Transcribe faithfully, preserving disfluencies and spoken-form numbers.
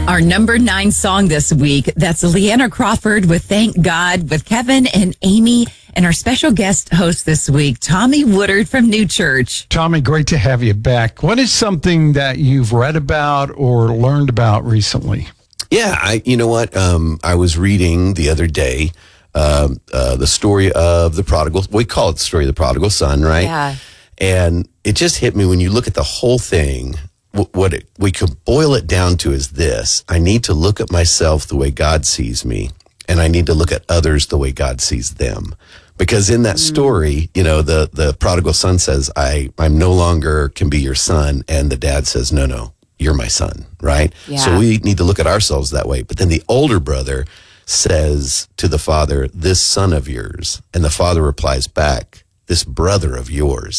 Our number nine song this week, that's Leanna Crawford with Thank God with Kevin and Amy and our special guest host this week, Tommy Woodard from New Church. Tommy, great to have you back. What is something that you've read about or learned about recently? Yeah, I, you know what? Um, I was reading the other day um, uh, the story of the prodigal. We call it the story of the prodigal son, right? Yeah. And it just hit me when you look at the whole thing. What it, we could boil it down to is this: I need to look at myself the way God sees me, and I need to look at others the way God sees them. Because in that story, you know, the, the prodigal son says, I, I'm no longer can be your son. And the dad says, no, no, you're my son, right? Yeah. So we need to look at ourselves that way. But then the older brother says to the father, this son of yours. And the father replies back, this brother of yours.